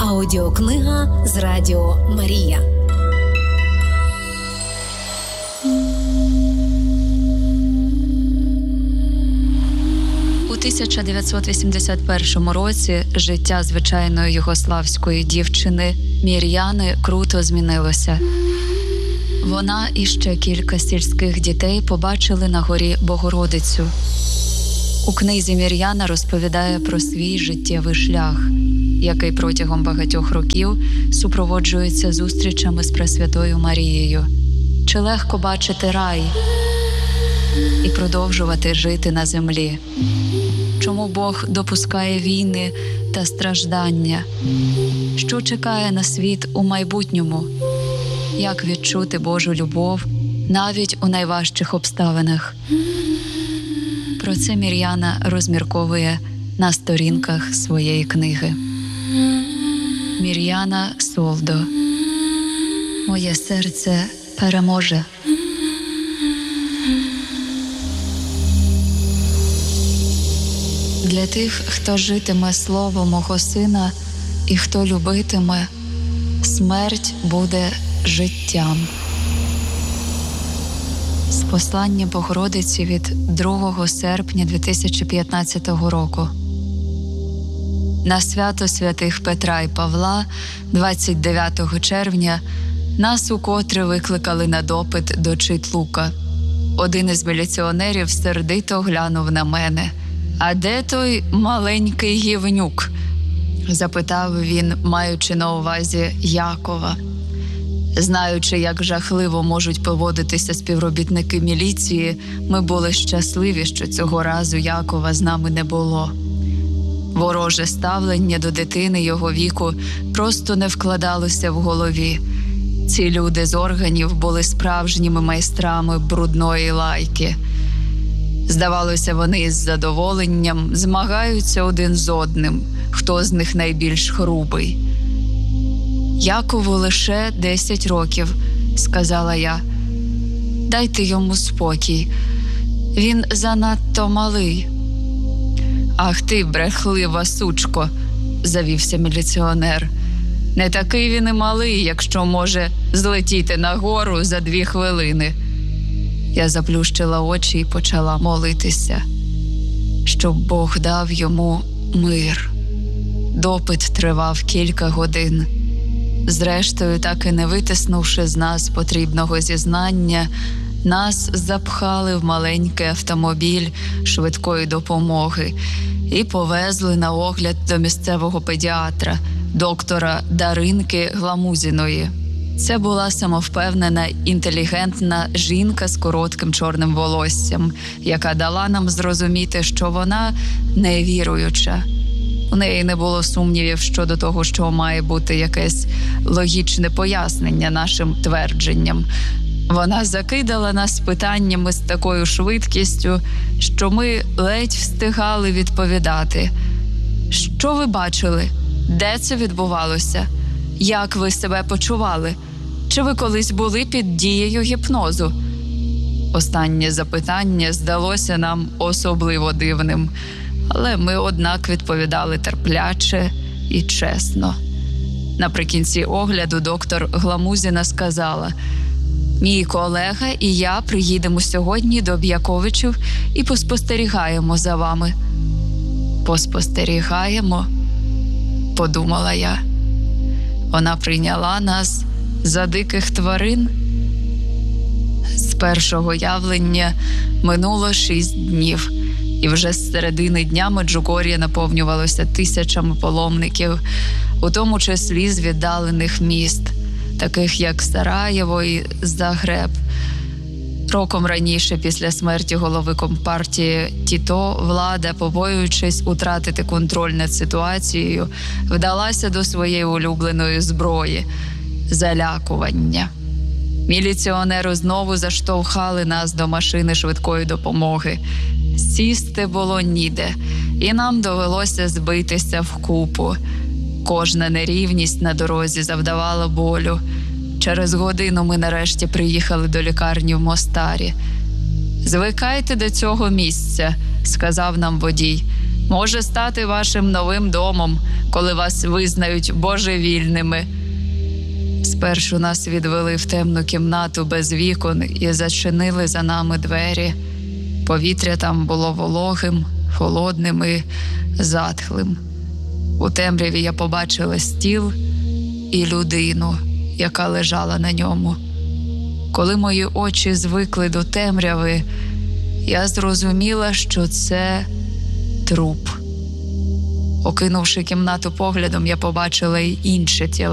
Аудіокнига з Радіо Марія. У 1981 році життя звичайної югославської дівчини Мір'яни круто змінилося. Вона і ще кілька сільських дітей побачили на горі Богородицю. У книзі Мір'яна розповідає про свій життєвий шлях, який протягом багатьох років супроводжується зустрічами з Пресвятою Марією. Чи легко бачити рай і продовжувати жити на землі? Чому Бог допускає війни та страждання? Що чекає на світ у майбутньому? Як відчути Божу любов навіть у найважчих обставинах? Про це Мір'яна розмірковує на сторінках своєї книги. Мір'яна Солдо. Моє серце переможе. Для тих, хто житиме слово мого сина і хто любитиме, смерть буде життям. З послання Богородиці від 2 серпня 2015 року. На свято святих Петра і Павла 29 червня нас укотре викликали на допит до Читлука. Один із міліціонерів сердито глянув на мене. «А де той маленький гівнюк?» – запитав він, маючи на увазі Якова. Знаючи, як жахливо можуть поводитися співробітники міліції, ми були щасливі, що цього разу Якова з нами не було. Вороже ставлення до дитини його віку просто не вкладалося в голові. Ці люди з органів були справжніми майстрами брудної лайки. Здавалося, вони з задоволенням змагаються один з одним, хто з них найбільш грубий. «Якову лише 10 років», – сказала я. «Дайте йому спокій. Він занадто малий». «Ах ти, брехлива сучко», – завівся міліціонер. «Не такий він і малий, якщо може злетіти нагору за 2 хвилини». Я заплющила очі і почала молитися, щоб Бог дав йому мир. Допит тривав кілька годин. Зрештою, так і не витиснувши з нас потрібного зізнання, нас запхали в маленький автомобіль швидкої допомоги і повезли на огляд до місцевого педіатра, доктора Даринки Гламузіної. Це була самовпевнена, інтелігентна жінка з коротким чорним волоссям, яка дала нам зрозуміти, що вона невіруюча. У неї не було сумнівів щодо того, що має бути якесь логічне пояснення нашим твердженням. Вона закидала нас питаннями з такою швидкістю, що ми ледь встигали відповідати. «Що ви бачили? Де це відбувалося? Як ви себе почували? Чи ви колись були під дією гіпнозу?» Останнє запитання здалося нам особливо дивним, але ми, однак, відповідали терпляче і чесно. Наприкінці огляду доктор Гламузіна сказала: «Мій колега і я приїдемо сьогодні до Б'яковичів і поспостерігаємо за вами». «Поспостерігаємо?» – подумала я. Вона прийняла нас за диких тварин? З першого явлення минуло 6 днів, і вже з середини дня Меджугор'я наповнювалося тисячами паломників, у тому числі з віддалених міст, таких як Сараєво і Загреб. Роком раніше, після смерті голови Компартії Тіто, влада, побоюючись утратити контроль над ситуацією, вдалася до своєї улюбленої зброї – залякування. Міліціонери знову заштовхали нас до машини швидкої допомоги. Сісти було ніде, і нам довелося збитися вкупу. Кожна нерівність на дорозі завдавала болю. Через годину ми нарешті приїхали до лікарні в Мостарі. «Звикайте до цього місця», – сказав нам водій. може стати вашим новим домом, коли вас визнають божевільними. Спершу нас відвели в темну кімнату без вікон і зачинили за нами двері. Повітря там було вологим, холодним і затхлим. У темряві я побачила стіл і людину, яка лежала на ньому. Коли мої очі звикли до темряви, я зрозуміла, що це труп. Окинувши кімнату поглядом, я побачила й інше тіло.